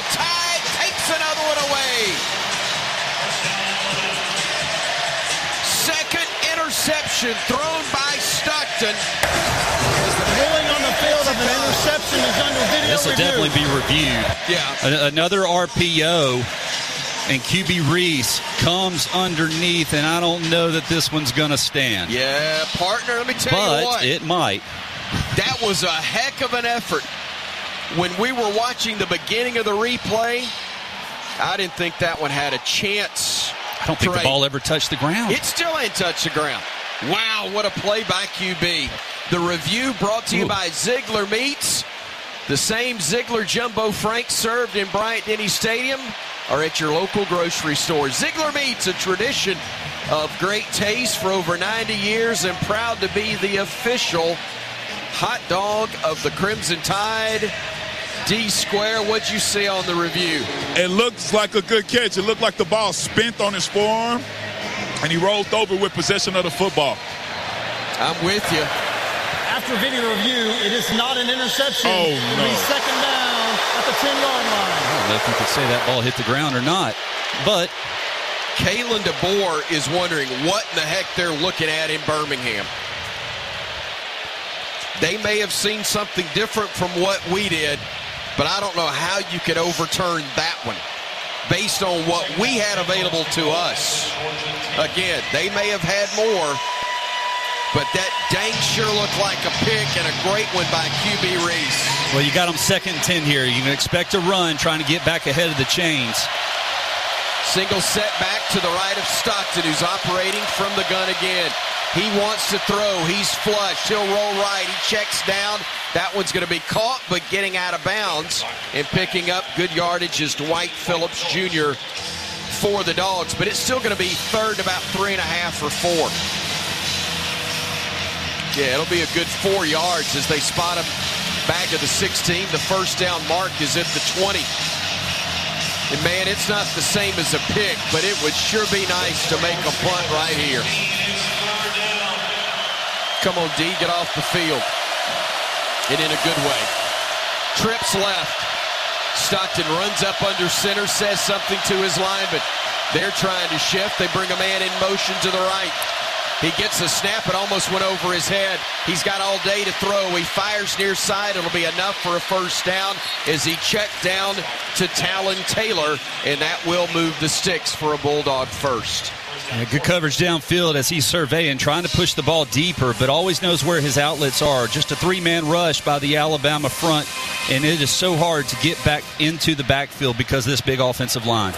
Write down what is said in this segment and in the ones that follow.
the Tide takes another one away. Second interception thrown by Stockton. Ruling on the field of an interception is under video This will review. definitely be reviewed. Yeah. Another RPO, and QB Reese comes underneath, and I don't know that this one's going to stand. Yeah, partner, let me tell you what. But it might. That was a heck of an effort. When we were watching the beginning of the replay, I didn't think that one had a chance. I don't think the ball ever touched the ground. It still ain't touched the ground. Wow, what a play by QB. The review brought to you by Ziegler Meats. The same Ziegler Jumbo Franks served in Bryant-Denny Stadium are at your local grocery store. Ziegler Meats, a tradition of great taste for over 90 years and proud to be the official hot dog of the Crimson Tide. D-Square, what'd you see on the review? It looks like a good catch. It looked like the ball spent on his forearm, and he rolled over with possession of the football. I'm with you. After video review, it is not an interception. Oh, It'll no. be second down at the 10-yard line. I don't know if you could say that ball hit the ground or not. But Kalen DeBoer is wondering what in the heck they're looking at in Birmingham. They may have seen something different from what we did, but I don't know how you could overturn that one based on what we had available to us. Again, they may have had more, but that dang sure looked like a pick and a great one by QB Reese. well, you got them 2nd and 10 here. You can expect a run trying to get back ahead of the chains. Single set back to the right of Stockton, who's operating from the gun again. He wants to throw. He's flushed. He'll roll right. He checks down. That one's going to be caught, but getting out of bounds and picking up good yardage is Dwight Phillips Jr. for the Dogs. But it's still going to be third about 3.5 or 4. Yeah, it'll be a good 4 yards as they spot him back at the 16. The first down mark is at the 20. And, man, it's not the same as a pick, but it would sure be nice to make a punt right here. Come on, D, get off the field. And in a good way. Trips left. Stockton runs up under center, says something to his lineman. They're trying to shift. They bring a man in motion to the right. He gets a snap. It almost went over his head. He's got all day to throw. He fires near side. It'll be enough for a first down as he checked down to Talon Taylor, and that will move the sticks for a Bulldog first. Yeah, good coverage downfield as he's surveying, trying to push the ball deeper, but always knows where his outlets are. Just a 3-man rush by the Alabama front, and it is so hard to get back into the backfield because of this big offensive line.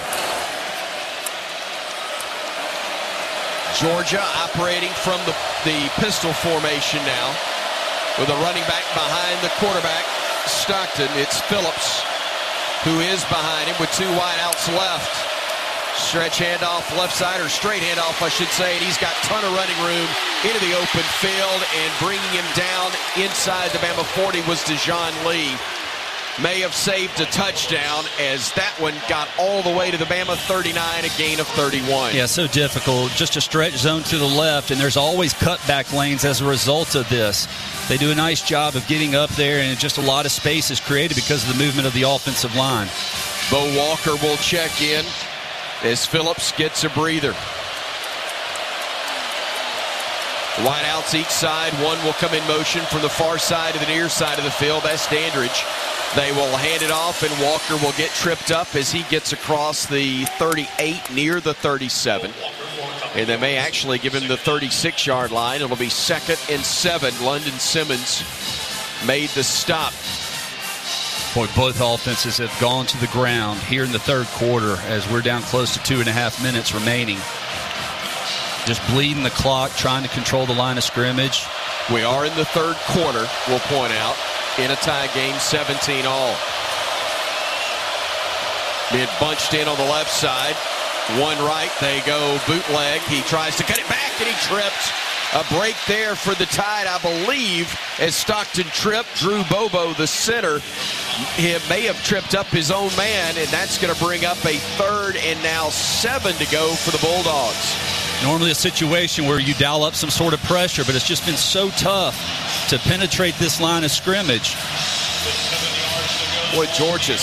Georgia operating from the pistol formation now with a running back behind the quarterback, Stockton. It's Phillips who is behind him with 2 wideouts left. Stretch handoff left side, or straight handoff, I should say, and he's got a ton of running room into the open field, and bringing him down inside the Bama 40 was Dejon Lee. May have saved a touchdown as that one got all the way to the Bama 39, a gain of 31. Yeah, so difficult. Just a stretch zone to the left, and there's always cutback lanes as a result of this. They do a nice job of getting up there, and just a lot of space is created because of the movement of the offensive line. Bo Walker will check in as Phillips gets a breather. Wideouts each side. One will come in motion from the far side to the near side of the field. That's Dandridge. They will hand it off, and Walker will get tripped up as he gets across the 38 near the 37. And they may actually give him the 36-yard line. It'll be 2nd and 7. London Simmons made the stop. Boy, both offenses have gone to the ground here in the third quarter as we're down close to 2.5 minutes remaining. Just bleeding the clock, trying to control the line of scrimmage. We are in the third quarter, we'll point out, in a tie game, 17 all. Being bunched in on the left side. One right, they go bootleg. He tries to cut it back, and he tripped. A break there for the Tide, I believe, as Stockton tripped. Drew Bobo, the center, he may have tripped up his own man, and that's going to bring up a 3rd and now 7 to go for the Bulldogs. Normally a situation where you dial up some sort of pressure, but it's just been so tough to penetrate this line of scrimmage. Boy, Georgia